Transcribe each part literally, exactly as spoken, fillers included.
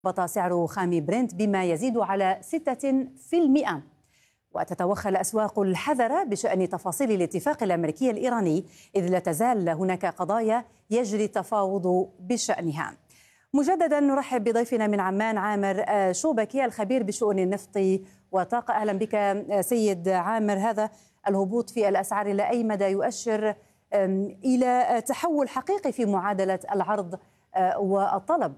هبط سعر خام برنت بما يزيد على ستة بالمئة. وتتوخى الأسواق الحذر بشأن تفاصيل الاتفاق الأمريكي الإيراني، إذ لا تزال هناك قضايا يجري التفاوض بشأنها. مجددا نرحب بضيفنا من عمان عامر شوبكي الخبير بشؤون النفط والطاقة. أهلا بك سيد عامر. هذا الهبوط في الأسعار إلى أي مدى يؤشر إلى تحول حقيقي في معادلة العرض والطلب؟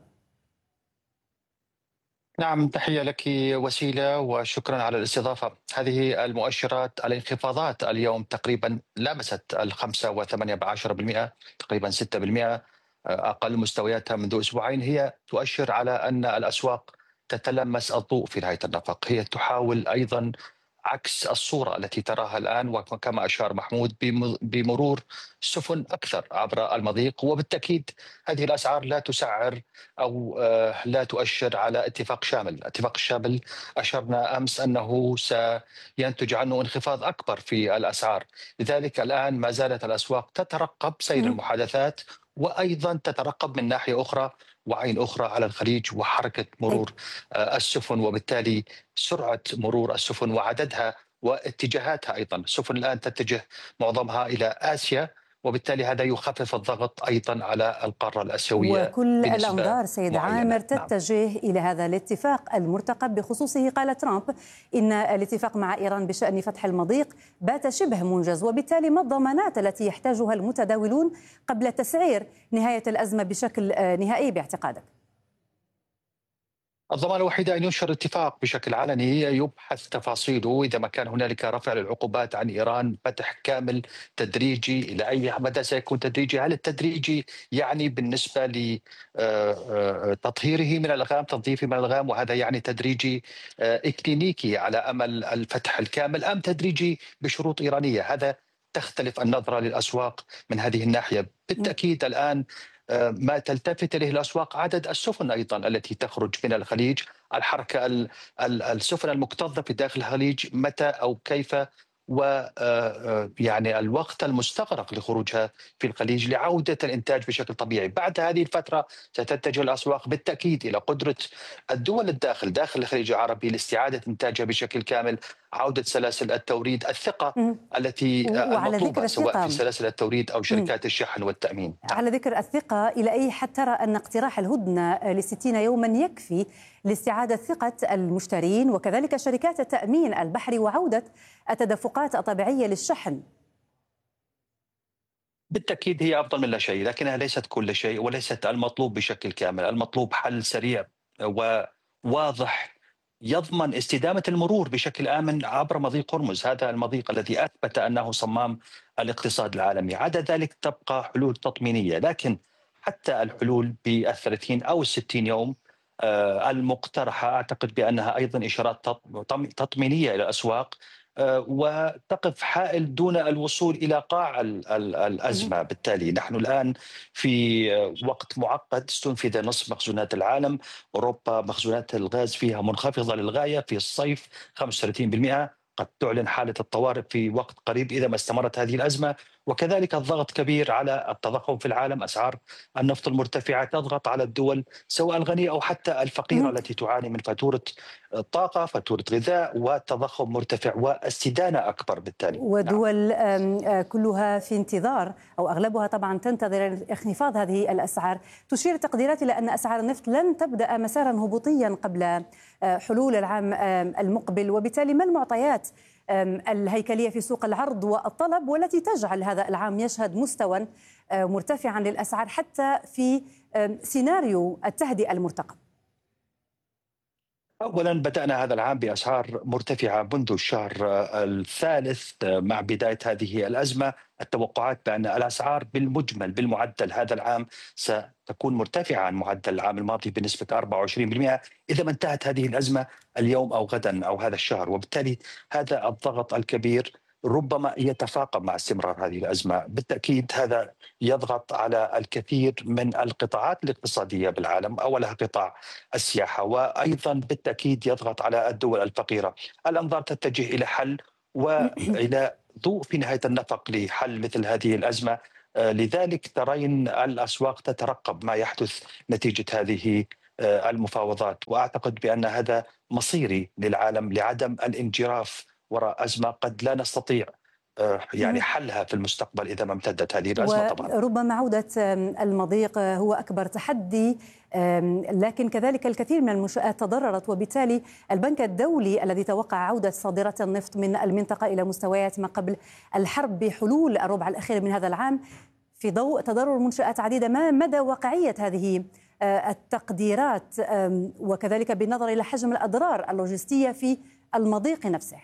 نعم، تحية لك وسيلة وشكرا على الاستضافة. هذه المؤشرات الانخفاضات اليوم تقريبا لامست الخمسة وثمانية بعشر بالمئة، تقريبا ستة بالمئة، أقل مستوياتها منذ أسبوعين. هي تؤشر على أن الأسواق تتلمس الضوء في نهاية النفق. هي تحاول أيضا عكس الصورة التي تراها الآن، وكما أشار محمود بمرور سفن أكثر عبر المضيق. وبالتأكيد هذه الأسعار لا تسعر أو لا تؤشر على اتفاق شامل. الاتفاق الشامل أشرنا أمس أنه سينتج عنه انخفاض أكبر في الأسعار. لذلك الآن ما زالت الأسواق تترقب سير المحادثات، وأيضا تترقب من ناحية أخرى وعين أخرى على الخليج وحركة مرور السفن، وبالتالي سرعة مرور السفن وعددها واتجاهاتها. أيضا السفن الآن تتجه معظمها إلى آسيا، وبالتالي هذا يخفف الضغط أيضا على القارة الآسيوية. وكل الأنظار سيد معينة. عامر تتجه نعم. إلى هذا الاتفاق المرتقب. بخصوصه قال ترامب إن الاتفاق مع إيران بشأن فتح المضيق بات شبه منجز، وبالتالي ما الضمانات التي يحتاجها المتداولون قبل تسعير نهاية الأزمة بشكل نهائي باعتقادك؟ الضمانة الوحيدة أن ينشر اتفاق بشكل علني يبحث تفاصيله. إذا ما كان هنالك رفع للعقوبات عن إيران، فتح كامل تدريجي، إلى أي مدى سيكون تدريجي؟ هل التدريجي يعني بالنسبة لتطهيره من الألغام، تنظيفه من الألغام، وهذا يعني تدريجي إكلينيكي على أمل الفتح الكامل، أم تدريجي بشروط إيرانية؟ هذا تختلف النظرة للأسواق من هذه الناحية. بالتأكيد الآن ما تلتفت إليه الأسواق عدد السفن أيضا التي تخرج من الخليج، الحركة السفن المكتظة في داخل الخليج متى أو كيف، و يعني الوقت المستغرق لخروجها في الخليج لعودة الإنتاج بشكل طبيعي. بعد هذه الفترة ستتجه الأسواق بالتأكيد إلى قدرة الدول الداخل داخل الخليج العربي لاستعادة إنتاجها بشكل كامل، عودة سلاسل التوريد، الثقة م. التي المطلوبة سواء في سلاسل التوريد أو شركات م. الشحن والتأمين. على ذكر الثقة، إلى أي حد ترى أن اقتراح الهدنة لستين يوما يكفي لاستعادة ثقة المشترين وكذلك شركات التأمين البحري وعودة التدفقات الطبيعية للشحن؟ بالتأكيد هي أفضل من لا شيء، لكنها ليست كل شيء وليست المطلوب بشكل كامل. المطلوب حل سريع وواضح يضمن استدامة المرور بشكل آمن عبر مضيق هرمز، هذا المضيق الذي أثبت أنه صمام الاقتصاد العالمي. عدا ذلك تبقى حلول تطمينية، لكن حتى الحلول بالثلاثين أو الستين يوم المقترحة أعتقد بأنها أيضا إشارات تطمينية إلى الأسواق، وتقف حائل دون الوصول إلى قاع الأزمة. بالتالي نحن الآن في وقت معقد. استنفذ نصف مخزونات العالم، أوروبا مخزونات الغاز فيها منخفضة للغاية، في الصيف خمسة وثلاثين بالمئة، قد تعلن حالة الطوارئ في وقت قريب إذا ما استمرت هذه الأزمة. وكذلك الضغط كبير على التضخم في العالم، أسعار النفط المرتفعة تضغط على الدول سواء الغنية أو حتى الفقيرة التي تعاني من فاتورة طاقة، فاتورة غذاء، وتضخم مرتفع واستدانة أكبر. بالتالي ودول نعم. كلها في انتظار أو أغلبها طبعا تنتظر انخفاض هذه الأسعار. تشير التقديرات إلى أن أسعار النفط لن تبدأ مسارا هبوطيا قبل حلول العام المقبل، وبالتالي ما المعطيات الهيكلية في سوق العرض والطلب والتي تجعل هذا العام يشهد مستوى مرتفعا للأسعار حتى في سيناريو التهدئة المرتقب؟ أولا بدأنا هذا العام بأسعار مرتفعة منذ الشهر الثالث مع بداية هذه الأزمة. التوقعات بأن الأسعار بالمجمل بالمعدل هذا العام ستكون مرتفعة عن معدل العام الماضي بنسبة أربعة وعشرين بالمئة إذا ما انتهت هذه الأزمة اليوم أو غدا أو هذا الشهر. وبالتالي هذا الضغط الكبير ربما يتفاقم مع استمرار هذه الأزمة. بالتأكيد هذا يضغط على الكثير من القطاعات الاقتصادية بالعالم، أولها قطاع السياحة، وأيضا بالتأكيد يضغط على الدول الفقيرة. الأنظار تتجه إلى حل وإلى ضوء في نهاية النفق لحل مثل هذه الأزمة. لذلك ترين الأسواق تترقب ما يحدث نتيجة هذه المفاوضات. وأعتقد بأن هذا مصيري للعالم لعدم الانجراف وراء أزمة قد لا نستطيع يعني حلها في المستقبل إذا ما امتدت هذه الأزمة. طبعا وربما عودة المضيق هو أكبر تحدي، لكن كذلك الكثير من المنشآت تضررت، وبالتالي البنك الدولي الذي توقع عودة صادرات النفط من المنطقة إلى مستويات ما قبل الحرب بحلول الربع الأخير من هذا العام، في ضوء تضرر منشآت عديدة، ما مدى واقعية هذه التقديرات، وكذلك بالنظر إلى حجم الأضرار اللوجستية في المضيق نفسه؟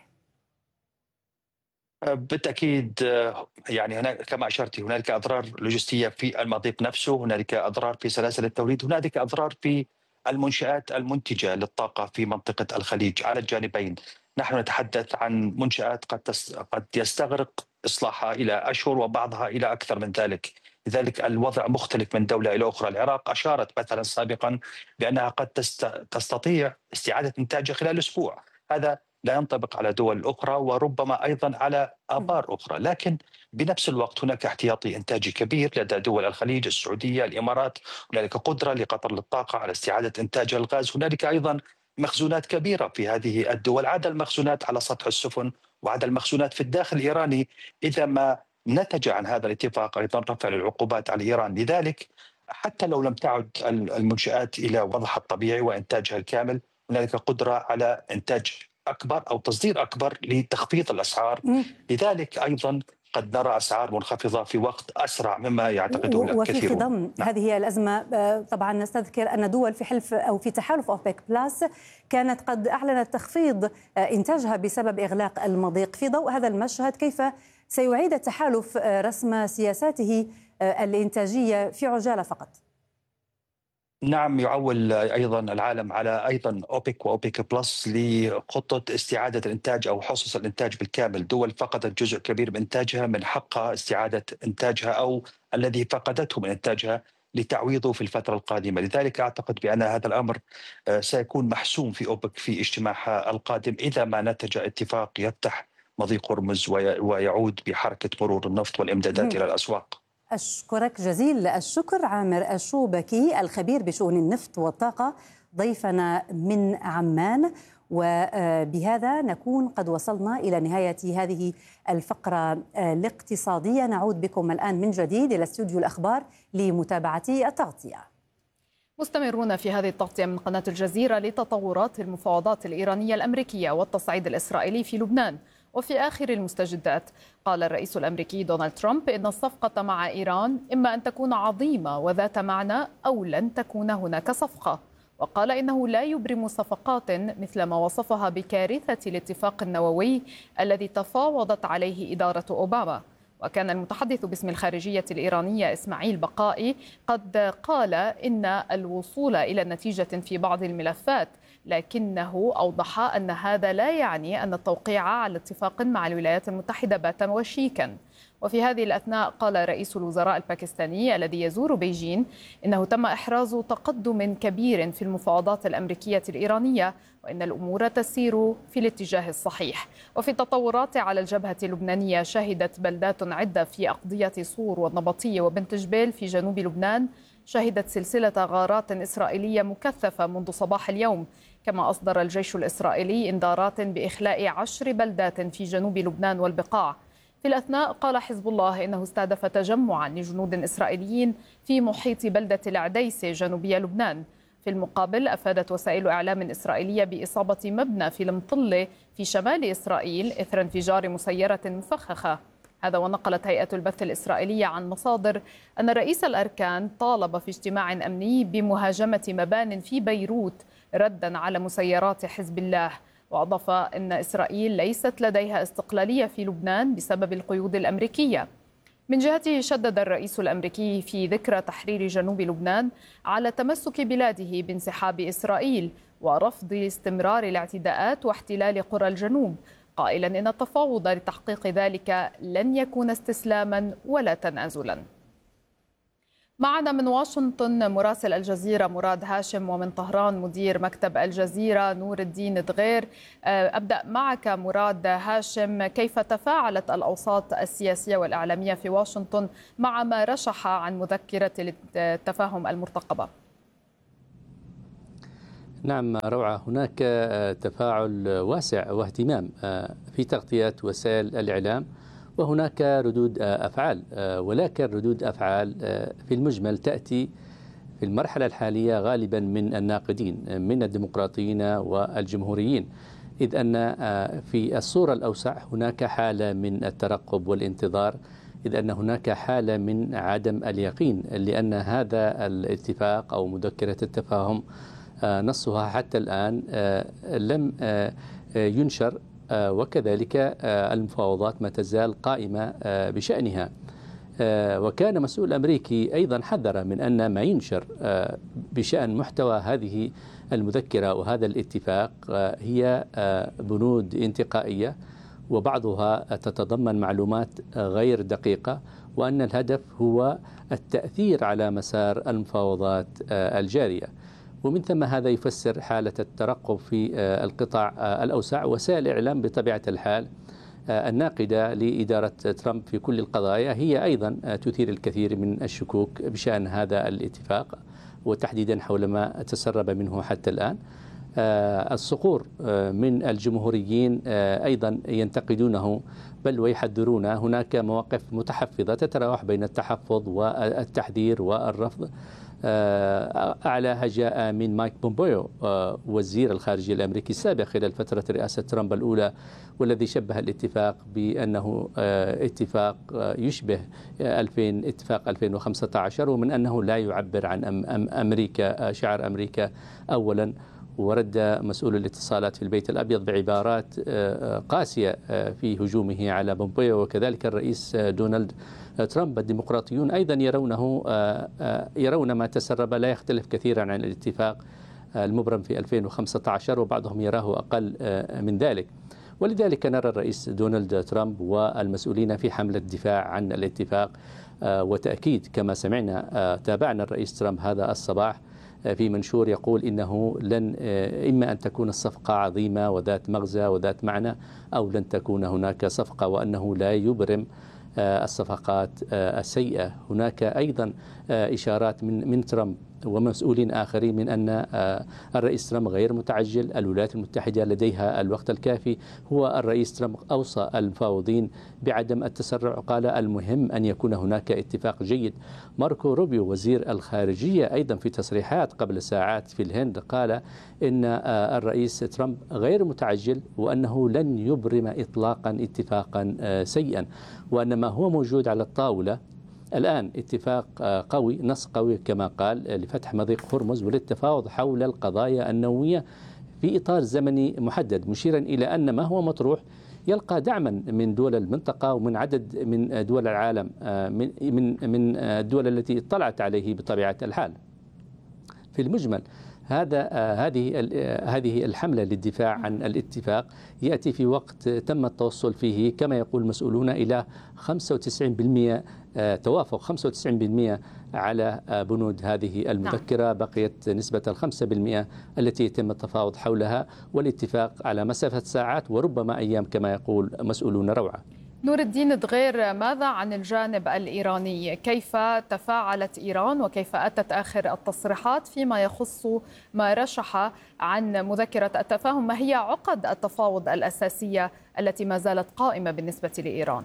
بالتأكيد يعني هناك كما أشرت هنالك أضرار لوجستية في المضيق نفسه، هنالك أضرار في سلاسل التوريد، هنالك أضرار في المنشآت المنتجة للطاقة في منطقة الخليج على الجانبين. نحن نتحدث عن منشآت قد قد يستغرق إصلاحها إلى أشهر وبعضها إلى أكثر من ذلك، لذلك الوضع مختلف من دولة إلى أخرى. العراق أشارت مثلا سابقا بأنها قد تستطيع استعادة إنتاجها خلال أسبوع، هذا لا ينطبق على دول أخرى وربما أيضا على آبار أخرى، لكن بنفس الوقت هناك احتياطي إنتاجي كبير لدى دول الخليج، السعودية، الإمارات، هنالك قدرة لقطر للطاقة على استعادة إنتاج الغاز، هنالك أيضا مخزونات كبيرة في هذه الدول، عدا المخزونات على سطح السفن وعدا المخزونات في الداخل الإيراني إذا ما نتج عن هذا الاتفاق أيضا رفع العقوبات على إيران. لذلك حتى لو لم تعد المنشآت إلى وضعها الطبيعي وإنتاجها الكامل، هنالك قدرة على إنتاج أكبر أو تصدير أكبر لتخفيض الأسعار، لذلك أيضا قد نرى أسعار منخفضة في وقت أسرع مما يعتقده الكثيرون. وفي خضم نعم. هذه الأزمة طبعا نستذكر أن دول في حلف أو في تحالف أوبك بلاس كانت قد أعلنت تخفيض إنتاجها بسبب إغلاق المضيق. في ضوء هذا المشهد كيف سيعيد التحالف رسم سياساته الإنتاجية في عجالة فقط؟ نعم، يعول أيضا العالم على أيضا أوبك وأوبك بلس لخطة استعادة الإنتاج أو حصص الإنتاج بالكامل. دول فقدت جزء كبير من إنتاجها من حقها استعادة إنتاجها أو الذي فقدته من إنتاجها لتعويضه في الفترة القادمة. لذلك أعتقد بأن هذا الأمر سيكون محسوم في أوبك في اجتماعها القادم إذا ما نتج اتفاق يفتح مضيق هرمز ويعود بحركة مرور النفط والإمدادات إلى الأسواق. أشكرك جزيل الشكر عامر الشوبكي الخبير بشؤون النفط والطاقة ضيفنا من عمان. وبهذا نكون قد وصلنا إلى نهاية هذه الفقرة الاقتصادية. نعود بكم الآن من جديد إلى استوديو الأخبار لمتابعة التغطية. مستمرون في هذه التغطية من قناة الجزيرة لتطورات المفاوضات الإيرانية الأمريكية والتصعيد الإسرائيلي في لبنان. وفي آخر المستجدات قال الرئيس الأمريكي دونالد ترامب إن الصفقة مع إيران إما أن تكون عظيمة وذات معنى أو لن تكون هناك صفقة، وقال إنه لا يبرم صفقات مثل ما وصفها بكارثة الاتفاق النووي الذي تفاوضت عليه إدارة أوباما. وكان المتحدث باسم الخارجية الإيرانية إسماعيل بقائي قد قال إن الوصول إلى نتيجة في بعض الملفات، لكنه أوضح أن هذا لا يعني أن التوقيع على اتفاق مع الولايات المتحدة بات وشيكا. وفي هذه الأثناء قال رئيس الوزراء الباكستاني الذي يزور بيجين إنه تم إحراز تقدم كبير في المفاوضات الأمريكية الإيرانية وإن الأمور تسير في الاتجاه الصحيح. وفي التطورات على الجبهة اللبنانية شهدت بلدات عدة في أقضية صور والنبطية وبنت جبيل في جنوب لبنان شهدت سلسلة غارات إسرائيلية مكثفة منذ صباح اليوم، كما أصدر الجيش الإسرائيلي إنذارات بإخلاء عشر بلدات في جنوب لبنان والبقاع. في الأثناء قال حزب الله إنه استهدف تجمعا لجنود إسرائيليين في محيط بلدة العديسة جنوبية لبنان. في المقابل أفادت وسائل إعلام إسرائيلية بإصابة مبنى في المطلة في شمال إسرائيل إثر انفجار مسيرة مفخخة. هذا ونقلت هيئة البث الإسرائيلية عن مصادر أن رئيس الأركان طالب في اجتماع أمني بمهاجمة مبان في بيروت ردا على مسيرات حزب الله. وأضاف أن إسرائيل ليست لديها استقلالية في لبنان بسبب القيود الأمريكية. من جهته شدد الرئيس الأمريكي في ذكرى تحرير جنوب لبنان على تمسك بلاده بانسحاب إسرائيل ورفض استمرار الاعتداءات واحتلال قرى الجنوب، قائلا إن التفاوض لتحقيق ذلك لن يكون استسلاما ولا تنازلا. معنا من واشنطن مراسل الجزيرة مراد هاشم، ومن طهران مدير مكتب الجزيرة نور الدين دغير. أبدأ معك مراد هاشم، كيف تفاعلت الأوساط السياسية والإعلامية في واشنطن مع ما رشح عن مذكرة التفاهم المرتقبة؟ نعم روعة، هناك تفاعل واسع واهتمام في تغطية وسائل الإعلام، وهناك ردود أفعال، ولكن ردود أفعال في المجمل تأتي في المرحلة الحالية غالبا من الناقدين من الديمقراطيين والجمهوريين، إذ أن في الصورة الأوسع هناك حالة من الترقب والانتظار، إذ أن هناك حالة من عدم اليقين، لأن هذا الاتفاق أو مذكرة التفاهم نصها حتى الآن لم ينشر، وكذلك المفاوضات ما تزال قائمة بشأنها. وكان مسؤول أمريكي أيضا حذر من أن ما ينشر بشأن محتوى هذه المذكرة وهذا الاتفاق هي بنود انتقائية، وبعضها تتضمن معلومات غير دقيقة، وأن الهدف هو التأثير على مسار المفاوضات الجارية. ومن ثم هذا يفسر حالة الترقب في القطاع الأوسع. وسائل الإعلام بطبيعة الحال الناقدة لإدارة ترامب في كل القضايا هي أيضا تثير الكثير من الشكوك بشأن هذا الاتفاق، وتحديدا حول ما تسرب منه حتى الآن. الصقور من الجمهوريين أيضا ينتقدونه بل ويحذرون. هناك مواقف متحفظة تتراوح بين التحفظ والتحذير والرفض. أعلاها جاء من مايك بومبيو وزير الخارجية الأمريكي السابق خلال فترة رئاسة ترامب الأولى، والذي شبه الاتفاق بأنه اتفاق يشبه اتفاق ألفين وخمسة عشر، ومن أنه لا يعبر عن أمريكا شعار أمريكا أولا. ورد مسؤول الاتصالات في البيت الأبيض بعبارات قاسية في هجومه على بومبيو، وكذلك الرئيس دونالد ترامب. الديمقراطيون أيضا يرونه يرون ما تسرب لا يختلف كثيرا عن الاتفاق المبرم في ألفين وخمسة عشر، وبعضهم يراه أقل من ذلك. ولذلك نرى الرئيس دونالد ترامب والمسؤولين في حملة دفاع عن الاتفاق وتأكيد، كما سمعنا تابعنا الرئيس ترامب هذا الصباح في منشور يقول إنه لن إما أن تكون الصفقة عظيمة وذات مغزى وذات معنى، أو لن تكون هناك صفقة، وأنه لا يبرم الصفقات السيئة. هناك أيضا إشارات من من ترامب ومسؤولين آخرين من أن الرئيس ترامب غير متعجل، الولايات المتحدة لديها الوقت الكافي. هو الرئيس ترامب أوصى المفاوضين بعدم التسرع، قال المهم أن يكون هناك اتفاق جيد. ماركو روبيو وزير الخارجية أيضا في تصريحات قبل ساعات في الهند قال إن الرئيس ترامب غير متعجل، وأنه لن يبرم إطلاقا اتفاقا سيئا، وأن ما هو موجود على الطاولة الآن اتفاق قوي، نص قوي كما قال، لفتح مضيق هرمز وللتفاوض حول القضايا النووية في إطار زمني محدد، مشيرا إلى أن ما هو مطروح يلقى دعما من دول المنطقة ومن عدد من دول العالم، من من من الدول التي اطلعت عليه بطبيعة الحال. في المجمل هذا هذه هذه الحملة للدفاع عن الاتفاق يأتي في وقت تم التوصل فيه كما يقول مسؤولون إلى خمسة وتسعين بالمئة توافق، خمسة وتسعين بالمئة على بنود هذه المذكرة. بقيت نسبة الخمسة بالمئة التي يتم التفاوض حولها، والاتفاق على مسافة ساعات وربما أيام كما يقول مسؤولون. روعة. نور الدين دغير، ماذا عن الجانب الإيراني؟ كيف تفاعلت إيران وكيف أتت آخر التصريحات فيما يخص ما رشح عن مذكرة التفاهم؟ ما هي عقد التفاوض الأساسية التي ما زالت قائمة بالنسبة لإيران؟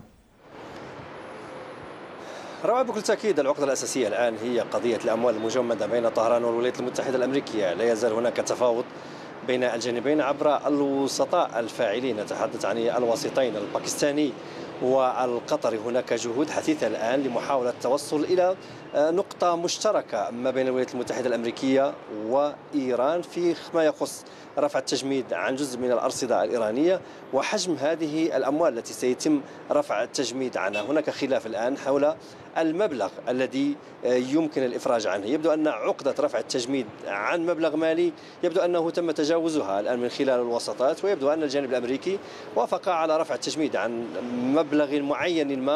روعة، بكل تأكيد العقدة الأساسية الآن هي قضية الأموال المجمدة بين طهران والولايات المتحدة الأمريكية. لا يزال هناك تفاوض بين الجانبين عبر الوسطاء الفاعلين، نتحدث عن الوسيطين الباكستاني والقطري. هناك جهود حثيثة الآن لمحاولة التوصل إلى نقطة مشتركة ما بين الولايات المتحدة الأمريكية وإيران في ما يخص رفع التجميد عن جزء من الأرصدة الإيرانية وحجم هذه الأموال التي سيتم رفع التجميد عنها. هناك خلاف الآن حول المبلغ الذي يمكن الإفراج عنه. يبدو أن عقدة رفع التجميد عن مبلغ مالي يبدو أنه تم تجاوزها الآن من خلال الوساطات، ويبدو أن الجانب الأمريكي وافق على رفع التجميد عن مبلغ معين ما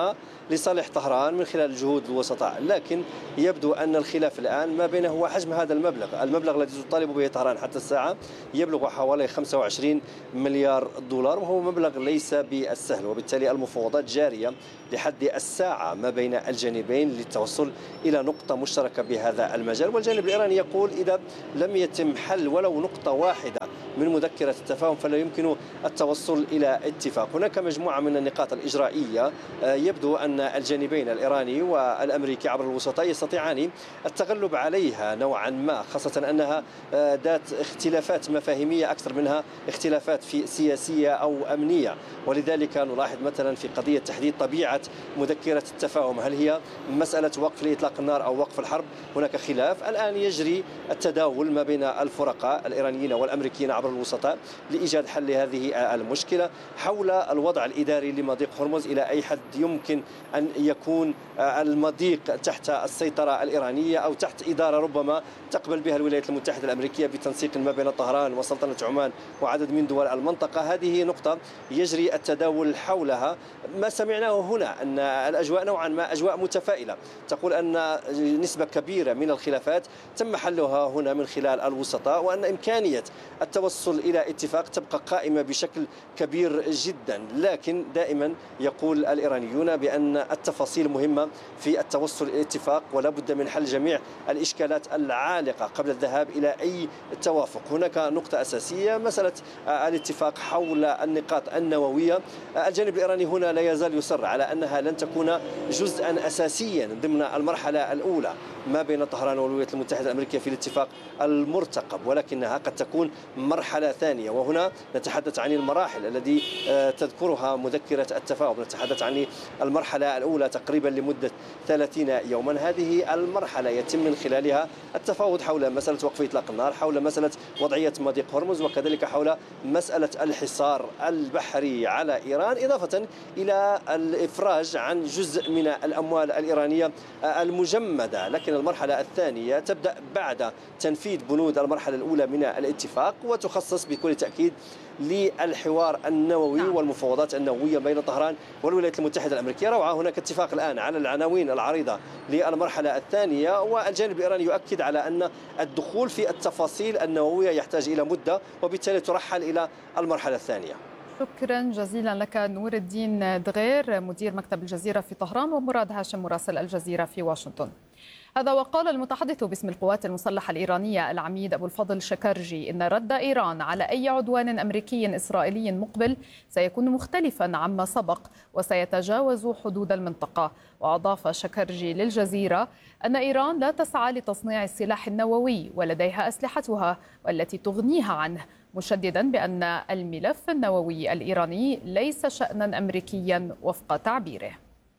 لصالح طهران من خلال جهود الوسطاء، لكن يبدو أن الخلاف الآن ما بينه هو حجم هذا المبلغ. المبلغ الذي تطالب به طهران حتى الساعة يبلغ حوالي خمسة وعشرين مليار دولار، وهو مبلغ ليس بالسهل، وبالتالي المفاوضات جارية لحد الساعة ما بين الجانبين للتوصل إلى نقطة مشتركة بهذا المجال. والجانب الإيراني يقول إذا لم يتم حل ولو نقطة واحدة من مذكرة التفاهم فلا يمكن التوصل إلى اتفاق. هناك مجموعة من النقاط الإجرائية يبدو أن الجانبين الإيراني والأمريكي عبر الوسطاء يستطيعان التغلب عليها نوعا ما، خاصة أنها ذات اختلافات مفاهيمية أكثر منها اختلافات في سياسية أو أمنية. ولذلك نلاحظ مثلا في قضية تحديد طبيعة مذكرة التفاهم، هل هي مسألة وقف لإطلاق النار أو وقف الحرب؟ هناك خلاف. الآن يجري التداول ما بين الفرقاء الإيرانيين والأمريكيين عبر الوسطاء لإيجاد حل لهذه المشكلة حول الوضع الإداري لمضيق هرمز، إلى أي حد يمكن أن يكون المضيق تحت السيطرة الإيرانية أو تحت إدارة ربما تقبل بها الولايات المتحدة الأمريكية بتنسيق ما بين طهران وسلطنة عمان وعدد من دول المنطقة. هذه نقطة يجري التداول حولها. ما سمعناه هنا أن الأجواء نوعا ما أجواء متفائلة، تقول أن نسبة كبيرة من الخلافات تم حلها هنا من خلال الوسطاء، وأن إمكانية التوصل إلى اتفاق تبقى قائمة بشكل كبير جدا. لكن دائما يقول الإيرانيون بأن التفاصيل مهمة في التوصل إلى اتفاق، ولا بد من حل جميع الإشكالات العالقة قبل الذهاب إلى أي توافق. هناك نقطة أساسية مسألة الاتفاق حول النقاط النووية. الجانب الإيراني هنا لا يزال يصر على أنها لن تكون جزءا أساسيا ضمن المرحلة الأولى ما بين طهران والولايات المتحدة الأمريكية في الاتفاق المرتقب، ولكنها قد تكون مرحلة ثانية. وهنا نتحدث عن المراحل التي تذكرها مذكرة التفاهم. نتحدث عن المرحلة الأولى تقريبا لمدة ثلاثين يوما. هذه المرحلة يتم من خلالها التفاوض حول مسألة وقف إطلاق النار، حول مسألة وضعية مضيق هرمز، وكذلك حول مسألة الحصار البحري على إيران، إضافة إلى الإفراج عن جزء من الأموال الإيرانية المجمدة. لكن المرحلة الثانية تبدأ بعد تنفيذ بنود المرحلة الأولى من الاتفاق، وتخصص بكل تأكيد للحوار النووي والمفاوضات النووية بين طهران والولايات المتحدة الأمريكية. روعة هناك اتفاق الآن على العناوين العريضة للمرحلة الثانية، والجانب الإيراني يؤكد على أن الدخول في التفاصيل النووية يحتاج إلى مدة، وبالتالي ترحل إلى المرحلة الثانية. شكرا جزيلا لك نور الدين دغير مدير مكتب الجزيرة في طهران، ومراد هاشم مراسل الجزيرة في واشنطن. هذا وقال المتحدث باسم القوات المسلحة الإيرانية العميد أبو الفضل شكرجي إن رد إيران على أي عدوان أمريكي إسرائيلي مقبل سيكون مختلفا عما سبق وسيتجاوز حدود المنطقة. وأضاف شكرجي للجزيرة أن إيران لا تسعى لتصنيع السلاح النووي ولديها أسلحتها والتي تغنيها عنه، مشددا بأن الملف النووي الإيراني ليس شأنا أمريكيا وفق تعبيره.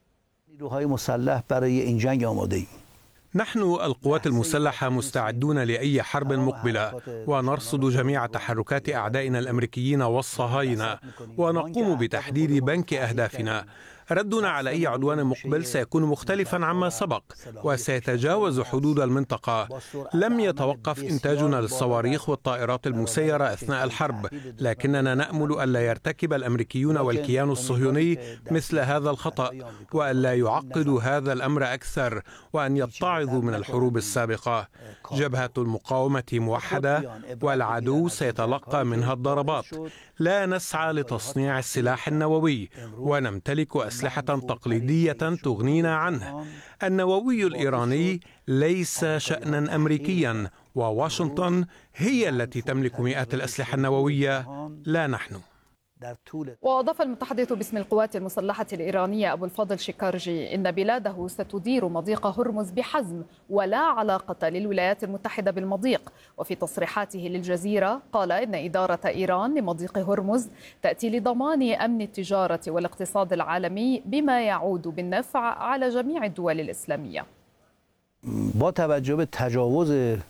نحن القوات المسلحة مستعدون لأي حرب مقبلة، ونرصد جميع تحركات أعدائنا الأمريكيين والصهاينة، ونقوم بتحديد بنك أهدافنا. ردنا على أي عدوان مقبل سيكون مختلفا عما سبق وسيتجاوز حدود المنطقة. لم يتوقف إنتاجنا للصواريخ والطائرات المسيرة أثناء الحرب، لكننا نأمل ألا يرتكب الأمريكيون والكيان الصهيوني مثل هذا الخطأ، وألا يعقدوا هذا الأمر أكثر، وأن يتعظوا من الحروب السابقة. جبهة المقاومة موحدة، والعدو سيتلقى منها الضربات. لا نسعى لتصنيع السلاح النووي، ونمتلك أسلحة تقليدية تغنينا عنه. النووي الإيراني ليس شأنا أمريكيا، وواشنطن هي التي تملك مئات الأسلحة النووية، لا نحن. وأضاف المتحدث باسم القوات المسلحة الإيرانية أبو الفضل شكرجي إن بلاده ستدير مضيق هرمز بحزم ولا علاقة للولايات المتحدة بالمضيق. وفي تصريحاته للجزيرة قال إن إدارة إيران لمضيق هرمز تأتي لضمان أمن التجارة والاقتصاد العالمي بما يعود بالنفع على جميع الدول الإسلامية.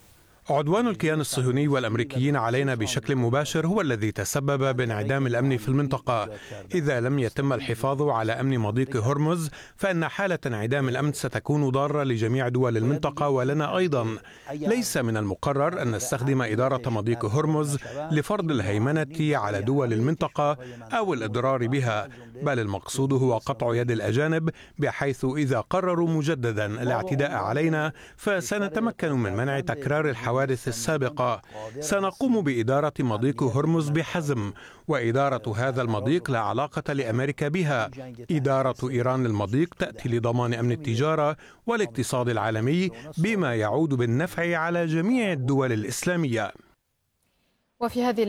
عدوان الكيان الصهيوني والأمريكيين علينا بشكل مباشر هو الذي تسبب بانعدام الأمن في المنطقة. إذا لم يتم الحفاظ على أمن مضيق هرمز فإن حالة انعدام الأمن ستكون ضارة لجميع دول المنطقة ولنا أيضا. ليس من المقرر أن نستخدم إدارة مضيق هرمز لفرض الهيمنة على دول المنطقة أو الإضرار بها، بل المقصود هو قطع يد الأجانب، بحيث إذا قرروا مجددا الاعتداء علينا فسنتمكن من منع تكرار الحوادث السابقة. سنقوم بإدارة مضيق هرمز بحزم، وإدارة هذا المضيق لا علاقة لأمريكا بها. إدارة إيران للمضيق تأتي لضمان أمن التجارة والاقتصاد العالمي بما يعود بالنفع على جميع الدول الإسلامية. وفي هذه